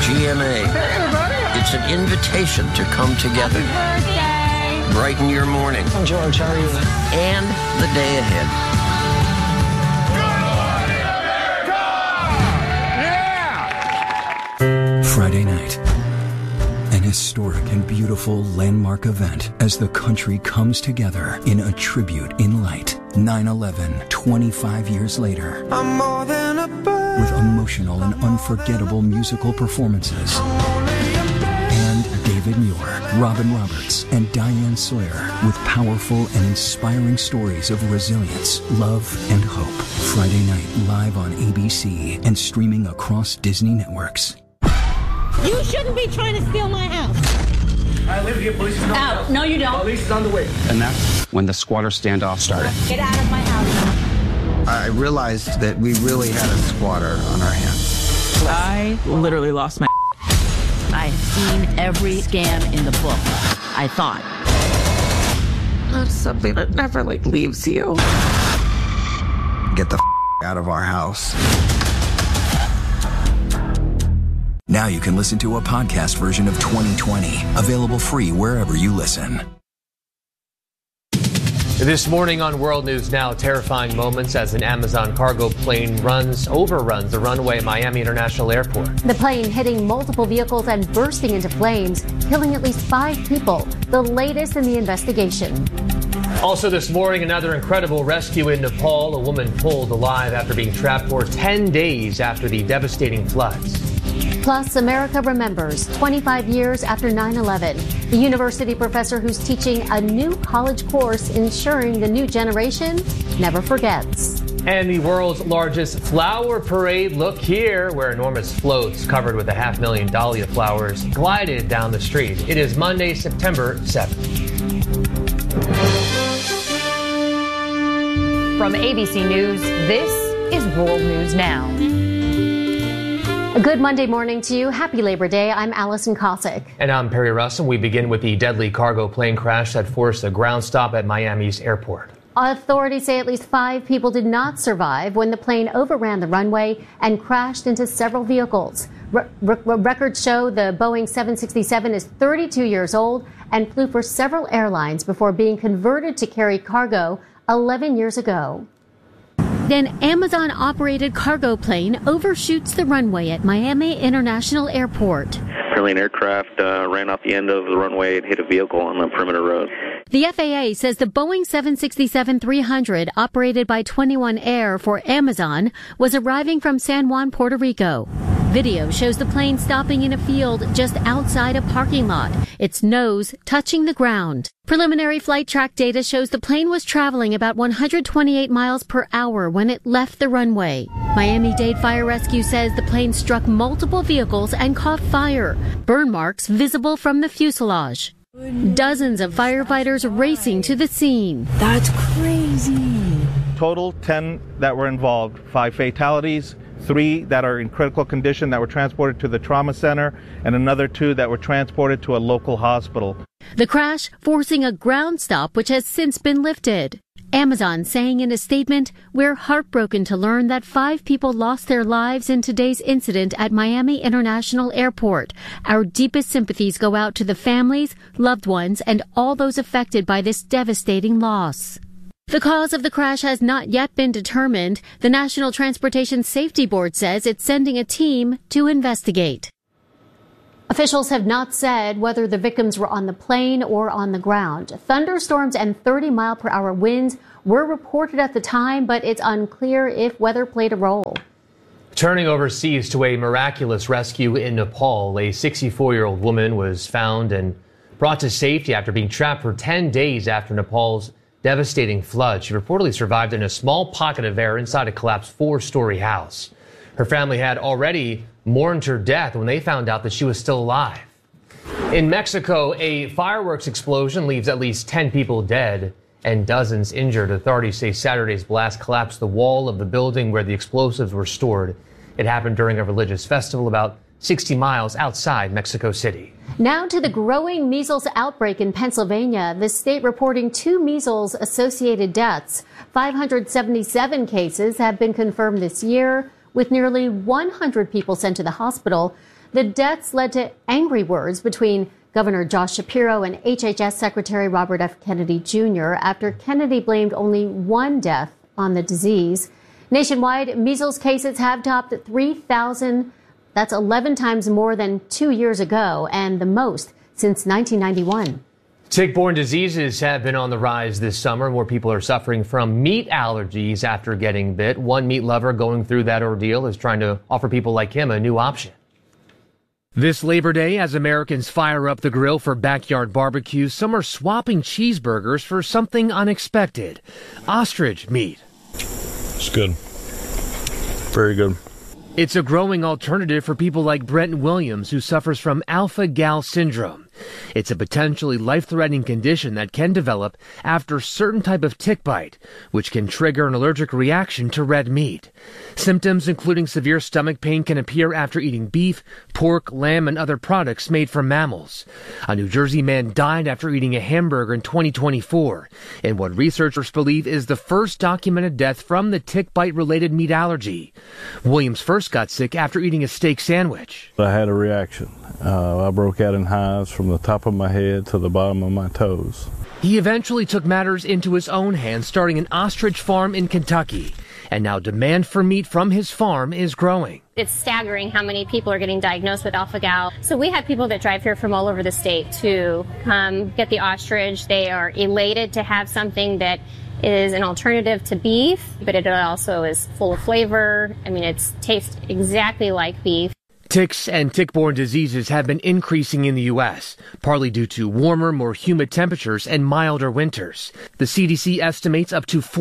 GMA. It's an invitation to come together. Happy birthday. Brighten your morning. I'm George, how are you? And the day ahead. Good morning, America! Yeah! Friday night. An historic and beautiful landmark event as the country comes together in a tribute in light. 9/11, 25 years later. I'm more than a bird. With emotional and unforgettable musical performances. And David Muir, Robin Roberts, and Diane Sawyer with powerful and inspiring stories of resilience, love, and hope. Friday night live on ABC and streaming across Disney networks. You shouldn't be trying to steal my house. I live here. Police is on the house. No, you don't. Police is on the way. And that's when the squatter standoff started. Get out of my house. I realized that we really had a squatter on our hands. I literally lost my... I've seen every scam in the book, I thought. That's something that never, leaves you. Get the out of our house. Now you can listen to a podcast version of 2020, available free wherever you listen. This morning on World News Now, terrifying moments as an Amazon cargo plane overruns the runway at Miami International Airport. The plane hitting multiple vehicles and bursting into flames, killing at least 5 people, the latest in the investigation. Also this morning, another incredible rescue in Nepal, a woman pulled alive after being trapped for 10 days after the devastating floods. Plus, America remembers 25 years after 9/11. The university professor who's teaching a new college course ensuring the new generation never forgets. And the world's largest flower parade. Look here, where enormous floats covered with 500,000 dahlia flowers glided down the street. It is Monday, September 7th. From ABC News, this is World News Now. A good Monday morning to you. Happy Labor Day. I'm Allison Cossack. And I'm Perry Russell. We begin with the deadly cargo plane crash that forced a ground stop at Miami's airport. Authorities say at least 5 people did not survive when the plane overran the runway and crashed into several vehicles. Records show the Boeing 767 is 32 years old and flew for several airlines before being converted to carry cargo 11 years ago. An Amazon-operated cargo plane overshoots the runway at Miami International Airport. Apparently an aircraft ran off the end of the runway and hit a vehicle on the perimeter road. The FAA says the Boeing 767-300, operated by 21 Air for Amazon, was arriving from San Juan, Puerto Rico. Video shows the plane stopping in a field just outside a parking lot, its nose touching the ground. Preliminary flight track data shows the plane was traveling about 128 miles per hour when it left the runway. Miami-Dade Fire Rescue says the plane struck multiple vehicles and caught fire, burn marks visible from the fuselage. Dozens of firefighters racing to the scene. That's crazy. Total 10 that were involved, 5 fatalities, 3 that are in critical condition that were transported to the trauma center, and another 2 that were transported to a local hospital. The crash forcing a ground stop which has since been lifted. Amazon saying in a statement, "We're heartbroken to learn that 5 people lost their lives in today's incident at Miami International Airport. Our deepest sympathies go out to the families, loved ones, and all those affected by this devastating loss." The cause of the crash has not yet been determined. The National Transportation Safety Board says it's sending a team to investigate. Officials have not said whether the victims were on the plane or on the ground. Thunderstorms and 30-mile-per-hour winds were reported at the time, but it's unclear if weather played a role. Turning overseas to a miraculous rescue in Nepal, a 64-year-old woman was found and brought to safety after being trapped for 10 days after Nepal's devastating flood. She reportedly survived in a small pocket of air inside a collapsed 4-story house. Her family had already mourned her death when they found out that she was still alive. In Mexico, a fireworks explosion leaves at least 10 people dead and dozens injured. Authorities say Saturday's blast collapsed the wall of the building where the explosives were stored. It happened during a religious festival about 60 miles outside Mexico City. Now to the growing measles outbreak in Pennsylvania. The state reporting 2 measles-associated deaths. 577 cases have been confirmed this year, with nearly 100 people sent to the hospital. The deaths led to angry words between Governor Josh Shapiro and HHS Secretary Robert F. Kennedy Jr. after Kennedy blamed only one death on the disease. Nationwide, measles cases have topped 3,000. That's 11 times more than 2 years ago and the most since 1991. Tick-borne diseases have been on the rise this summer. More people are suffering from meat allergies after getting bit. One meat lover going through that ordeal is trying to offer people like him a new option. This Labor Day, as Americans fire up the grill for backyard barbecues, some are swapping cheeseburgers for something unexpected. Ostrich meat. It's good. Very good. It's a growing alternative for people like Brent Williams, who suffers from alpha-gal syndrome. It's a potentially life-threatening condition that can develop after a certain type of tick bite, which can trigger an allergic reaction to red meat. Symptoms including severe stomach pain can appear after eating beef, pork, lamb, and other products made from mammals. A New Jersey man died after eating a hamburger in 2024, in what researchers believe is the first documented death from the tick bite-related meat allergy. Williams first got sick after eating a steak sandwich. I had a reaction. I broke out in hives from the top of my head to the bottom of my toes. He eventually took matters into his own hands, starting an ostrich farm in Kentucky. And now demand for meat from his farm is growing. It's staggering how many people are getting diagnosed with alpha-gal. So we have people that drive here from all over the state to get the ostrich. They are elated to have something that is an alternative to beef, but it also is full of flavor. I mean, it tastes exactly like beef. Ticks and tick-borne diseases have been increasing in the U.S., partly due to warmer, more humid temperatures and milder winters. The CDC estimates up to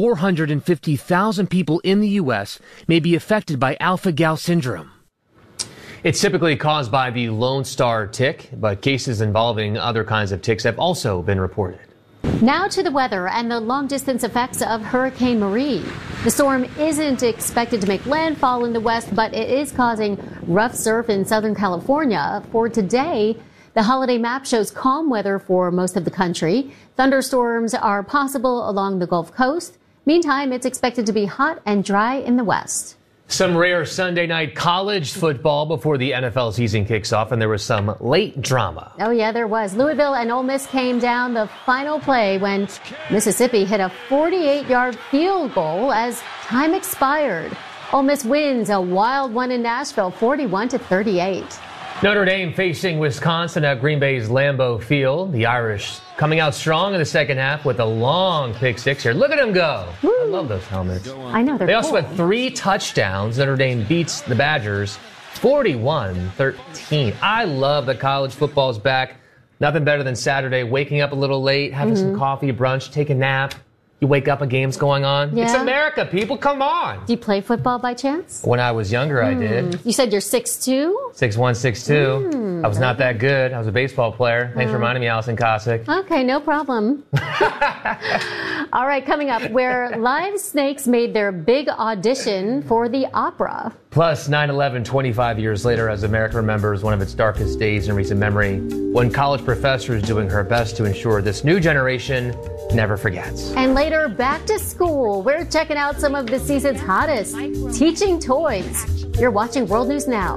450,000 people in the U.S. may be affected by alpha-gal syndrome. It's typically caused by the Lone Star tick, but cases involving other kinds of ticks have also been reported. Now to the weather and the long-distance effects of Hurricane Marie. The storm isn't expected to make landfall in the west, but it is causing rough surf in Southern California. For today, the holiday map shows calm weather for most of the country. Thunderstorms are possible along the Gulf Coast. Meantime, it's expected to be hot and dry in the west. Some rare Sunday night college football before the NFL season kicks off, and there was some late drama. Oh, yeah, there was. Louisville and Ole Miss came down the final play when Mississippi hit a 48-yard field goal as time expired. Ole Miss wins a wild one in Nashville, 41-38. Notre Dame facing Wisconsin at Green Bay's Lambeau Field. The Irish coming out strong in the second half with a long pick six here. Look at them go. Woo. I love those helmets. I know, they're They cool. also had 3 touchdowns. Notre Dame beats the Badgers 41-13. I love that college football's back. Nothing better than Saturday, waking up a little late, having some coffee, brunch, take a nap. You wake up, a game's going on. Yeah. It's America, people, come on. Do you play football by chance? When I was younger, I did. You said you're 6'2"? 6'1", 6'2". I was not that good. I was a baseball player. Thanks for reminding me, Allison Cossack. Okay, no problem. All right, coming up, where live snakes made their big audition for the opera. Plus, 9/11, 25 years later, as America remembers one of its darkest days in recent memory, one college professor is doing her best to ensure this new generation never forgets. And later, back to school. We're checking out some of the season's hottest teaching toys. You're watching World News Now.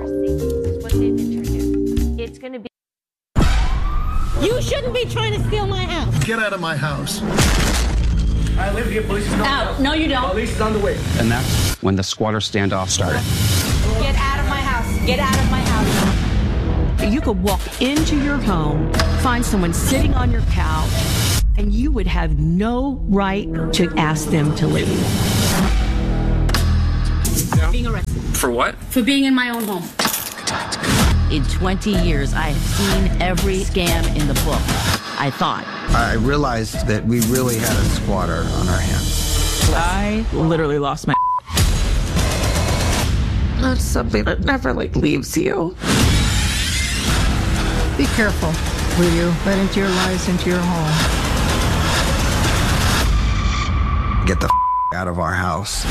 It's going to be... You shouldn't be trying to steal my house. Get out of my house. I live here. Police is on the Out. No, you don't. Police is on the way. And that's when the squatter standoff started. Get out of my house. Get out of my house. You could walk into your home, find someone sitting on your couch, and you would have no right to ask them to leave. Being arrested. For what? For being in my own home. In 20 years, I have seen every scam in the book, I thought. I realized that we really had a squatter on our hands. I literally lost my... That's something that never, leaves you. Be careful who you let into your lives, into your home. Get the out of our house.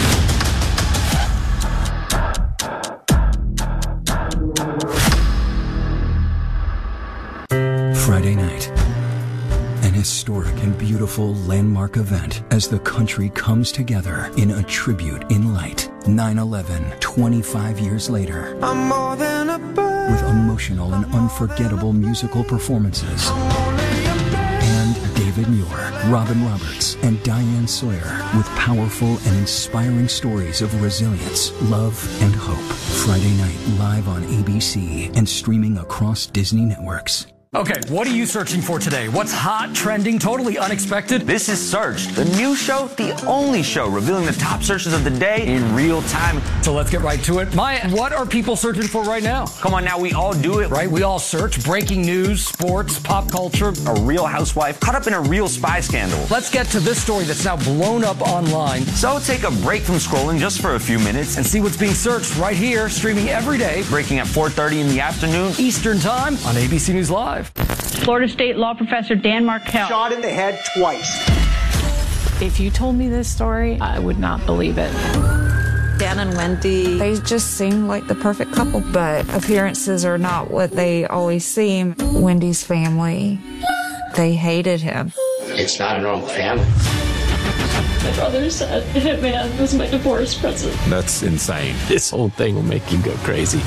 Friday night. An historic and beautiful landmark event as the country comes together in a tribute in light. 9/11, 25 years later. I'm more than a bird. With emotion emotional and unforgettable musical performances. And David Muir, Robin Roberts, and Diane Sawyer with powerful and inspiring stories of resilience, love, and hope. Friday night live on ABC and streaming across Disney networks. Okay, what are you searching for today? What's hot, trending, totally unexpected? This is Searched, the new show, the only show revealing the top searches of the day in real time. So let's get right to it. Maya, what are people searching for right now? Come on now, we all do it. Right, we all search breaking news, sports, pop culture. A real housewife caught up in a real spy scandal. Let's get to this story that's now blown up online. So take a break from scrolling just for a few minutes and see what's being searched right here, streaming every day. Breaking at 4:30 in the afternoon. Eastern Time on ABC News Live. Florida State law professor Dan Markel. Shot in the head twice. If you told me this story, I would not believe it. Dan and Wendy, they just seem like the perfect couple, but appearances are not what they always seem. Wendy's family, they hated him. It's not a normal family. My brother said Hitman was my divorce present. That's insane. This whole thing will make you go crazy.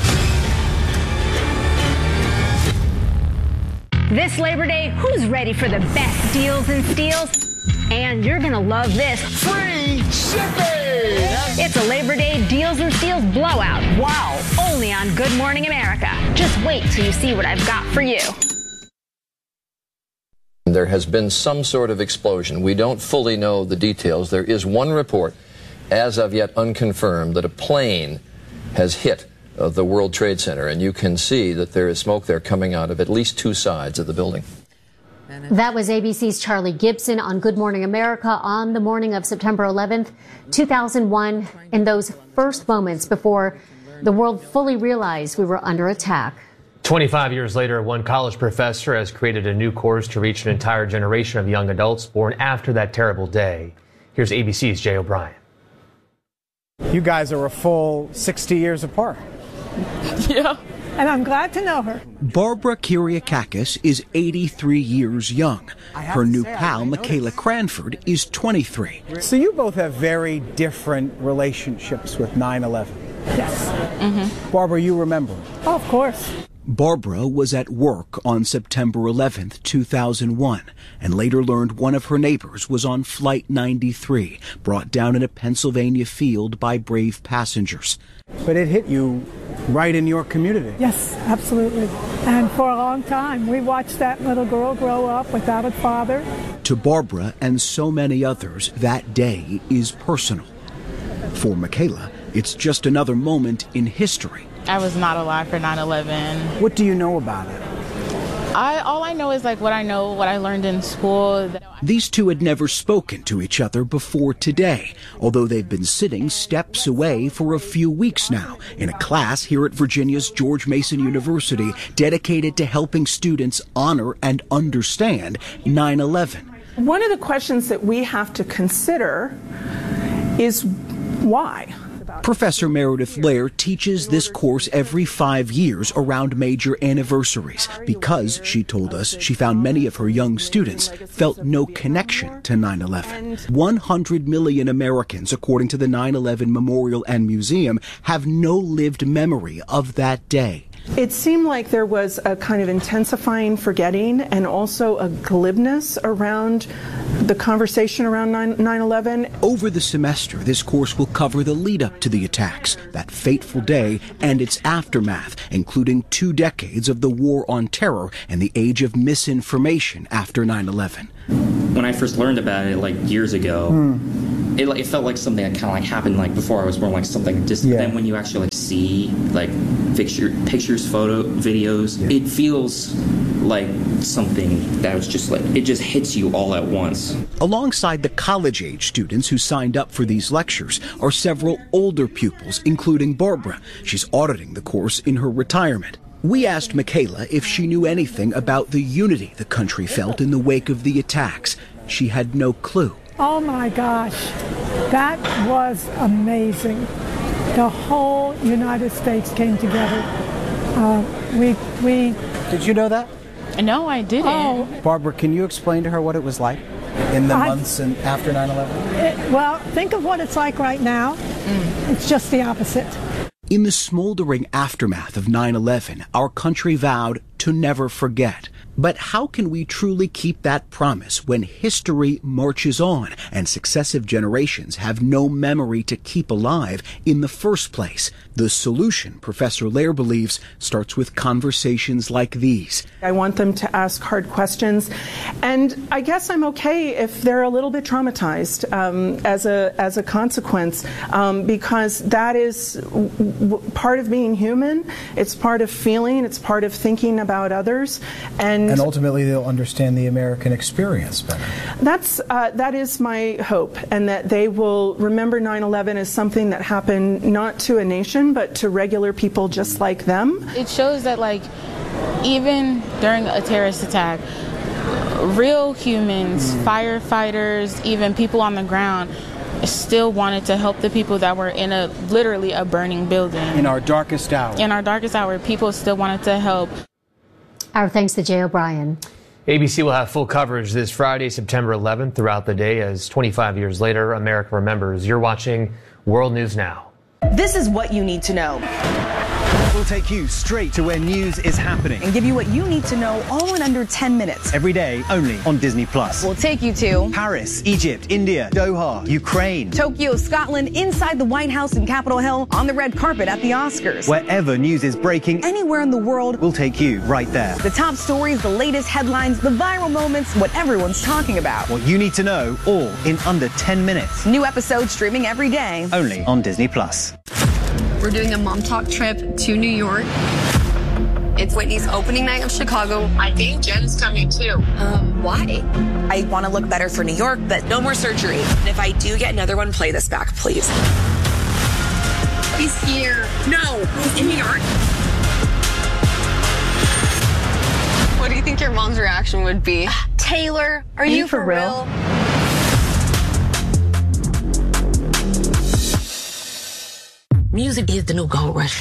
This Labor Day, who's ready for the best deals and steals? And you're gonna love this. Free shipping! It's a Labor Day Deals and Steals blowout. Wow! Only on Good Morning America. Just wait till you see what I've got for you. There has been some sort of explosion. We don't fully know the details. There is one report, as of yet unconfirmed, that a plane has hit the World Trade Center, and you can see that there is smoke there coming out of at least two sides of the building. That was ABC's Charlie Gibson on Good Morning America on the morning of September 11th, 2001, in those first moments before the world fully realized we were under attack. 25 years later, one college professor has created a new course to reach an entire generation of young adults born after that terrible day. Here's ABC's Jay O'Brien. You guys are a full 60 years apart. Yeah, and I'm glad to know her. Barbara Kyriakakis is 83 years young. Her new pal, Michaela Cranford, is 23. So you both have very different relationships with 9/11. Yes. Mm-hmm. Barbara, you remember? Oh, of course. Barbara was at work on September 11th, 2001, and later learned one of her neighbors was on Flight 93, brought down in a Pennsylvania field by brave passengers. But it hit you right in your community. Yes, absolutely. And for a long time, we watched that little girl grow up without a father. To Barbara and so many others, that day is personal. For Michaela, it's just another moment in history. I was not alive for 9/11. What do you know about it? All I know is what I learned in school. These two had never spoken to each other before today, although they've been sitting steps away for a few weeks now in a class here at Virginia's George Mason University dedicated to helping students honor and understand 9/11. One of the questions that we have to consider is why? Professor Meredith Lair teaches this course every 5 years around major anniversaries because, she told us, she found many of her young students felt no connection to 9/11. 100 million Americans, according to the 9/11 Memorial and Museum, have no lived memory of that day. It seemed like there was a kind of intensifying forgetting and also a glibness around the conversation around 9/11. Over the semester, this course will cover the lead up to the attacks, that fateful day, and its aftermath, including 2 decades of the war on terror and the age of misinformation after 9/11. When I first learned about it years ago, it felt like something that kind of happened before I was born, something distant. Yeah. Then when you actually see pictures, photo, videos, it feels like something that was just it just hits you all at once. Alongside the college-age students who signed up for these lectures are several older pupils, including Barbara. She's auditing the course in her retirement. We asked Michaela if she knew anything about the unity the country felt in the wake of the attacks. She had no clue. Oh my gosh, that was amazing. The whole United States came together. Did you know that? No, I didn't. Oh. Barbara, can you explain to her what it was like in the months and after 9/11? Well, think of what it's like right now. It's just the opposite. In the smoldering aftermath of 9/11, our country vowed to never forget. But how can we truly keep that promise when history marches on and successive generations have no memory to keep alive in the first place? The solution, Professor Lair believes, starts with conversations like these. I want them to ask hard questions, and I guess I'm okay if they're a little bit traumatized as a consequence, because that is part of being human. It's part of feeling. It's part of thinking about others, and ultimately they'll understand the American experience better. That is my hope, and that they will remember 9/11 as something that happened not to a nation, but to regular people just like them. It shows that, like, even during a terrorist attack, real humans, firefighters, even people on the ground, still wanted to help the people that were in literally a burning building. In our darkest hour. In our darkest hour, people still wanted to help. Our thanks to Jay O'Brien. ABC will have full coverage this Friday, September 11th, throughout the day as 25 years later, America remembers. You're watching World News Now. This is what you need to know. We'll take you straight to where news is happening and give you what you need to know all in under 10 minutes. Every day, only on Disney+. We'll take you to Paris, Egypt, India, Doha, Ukraine, Tokyo, Scotland, inside the White House in Capitol Hill, on the red carpet at the Oscars. Wherever news is breaking, anywhere in the world, we'll take you right there. The top stories, the latest headlines, the viral moments, what everyone's talking about. What you need to know, all in under 10 minutes. New episodes streaming every day. Only on Disney+. We're doing a mom talk trip to New York. It's Whitney's opening night of Chicago. I think Jen's coming too. Why? I want to look better for New York, but no more surgery. And if I do get another one, play this back, please. He's here. No, he's in New York. What do you think your mom's reaction would be? Taylor, are you for real? Music is the new gold rush.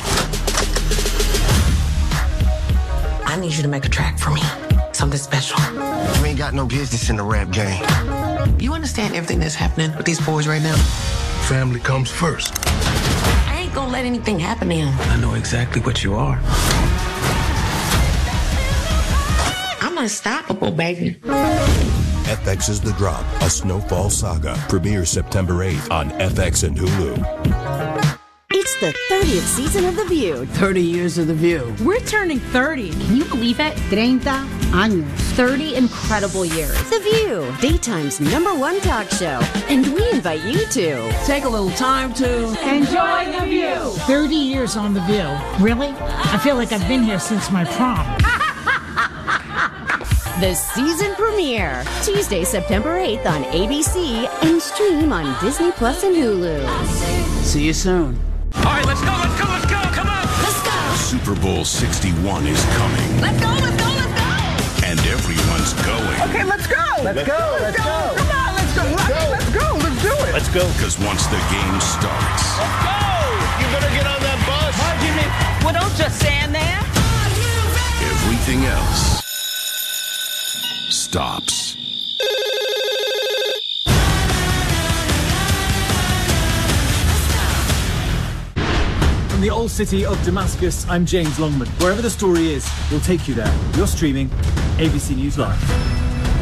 I need you to make a track for me. Something special. You ain't got no business in the rap game. You understand everything that's happening with these boys right now? Family comes first. I ain't gonna let anything happen to him. I know exactly what you are. I'm unstoppable, baby. FX's The Drop, a Snowfall saga. Premieres September 8th on FX and Hulu. It's the 30th season of The View. 30 years of The View. We're turning 30. Can you believe it? 30 años. 30 incredible years. The View, daytime's #1 talk show. And we invite you to take a little time to enjoy The View. 30 years on The View. Really? I feel like I've been here since my prom. The season premiere, Tuesday, September 8th on ABC and stream on Disney Plus and Hulu. See you soon. All right, let's go, let's go, let's go, come on! Let's go! Super Bowl 61 is coming. Let's go, let's go, let's go! And everyone's going. Okay, let's go! Let's go, let's go! Come on, let's go! Let's go, let's do it! Let's go. Because once the game starts... Let's go! You better get on that bus! Well, don't just stand there. Everything else stops. From the old city of Damascus, I'm James Longman. Wherever the story is, we'll take you there. You're streaming ABC News Live.